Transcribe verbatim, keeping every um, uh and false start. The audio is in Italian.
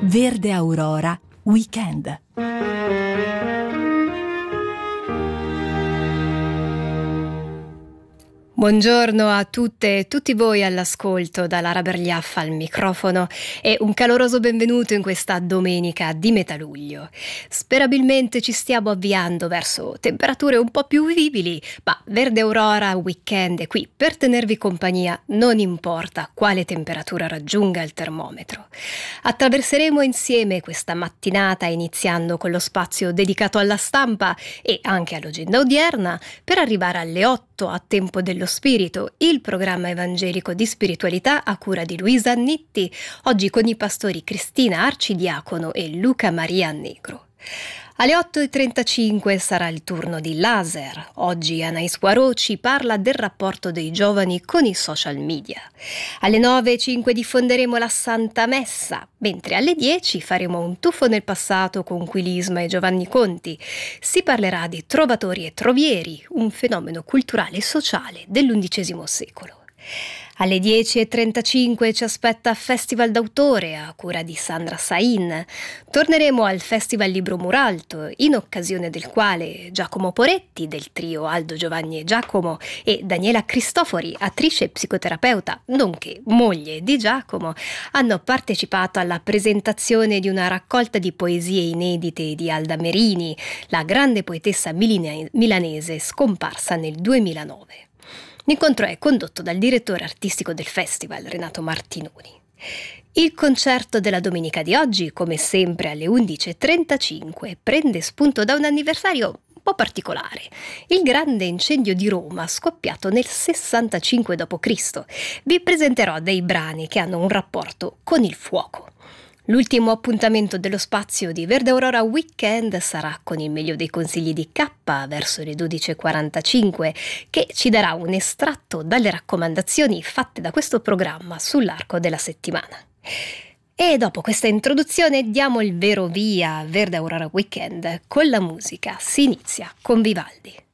Verde Aurora Weekend. Buongiorno a tutte e tutti voi all'ascolto, da Lara Bergliaffa al microfono e un caloroso benvenuto in questa domenica di metà luglio. Sperabilmente ci stiamo avviando verso temperature un po' più vivibili, ma Verde Aurora Weekend è qui per tenervi compagnia, non importa quale temperatura raggiunga il termometro. Attraverseremo insieme questa mattinata iniziando con lo spazio dedicato alla stampa e anche all'agenda odierna per arrivare alle otto a tempo dello Spirito, il programma evangelico di spiritualità a cura di Luisa Annitti, oggi con i pastori Cristina Arcidiacono e Luca Maria Negro. Alle otto e trentacinque sarà il turno di Laser. Oggi Anais Poirot ci parla del rapporto dei giovani con i social media. Alle nove e cinque diffonderemo la Santa Messa, mentre alle dieci faremo un tuffo nel passato con Quilisma e Giovanni Conti. Si parlerà di trovatori e trovieri, un fenomeno culturale e sociale dell'undicesimo secolo. Alle dieci e trentacinque ci aspetta Festival d'autore a cura di Sandra Sain. Torneremo al Festival Libro Muralto, in occasione del quale Giacomo Poretti del trio Aldo, Giovanni e Giacomo e Daniela Cristofori, attrice e psicoterapeuta, nonché moglie di Giacomo, hanno partecipato alla presentazione di una raccolta di poesie inedite di Alda Merini, la grande poetessa milanese scomparsa nel duemilanove. L'incontro è condotto dal direttore artistico del festival, Renato Martinoni. Il concerto della domenica di oggi, come sempre alle undici e trentacinque, prende spunto da un anniversario un po' particolare, il grande incendio di Roma scoppiato nel sessantacinque dopo Cristo. Vi presenterò dei brani che hanno un rapporto con il fuoco. L'ultimo appuntamento dello spazio di Verde Aurora Weekend sarà con il meglio dei consigli di K verso le dodici e quarantacinque, che ci darà un estratto dalle raccomandazioni fatte da questo programma sull'arco della settimana. E dopo questa introduzione diamo il vero via a Verde Aurora Weekend con la musica. Si inizia con Vivaldi.